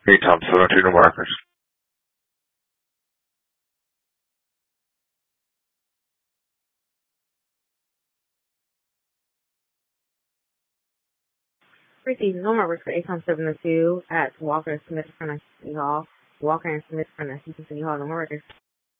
Tom 702 New Markers. Received no more for 872 at Walker Smith Front City Hall. Walker and Smith Front City Hall, no more records.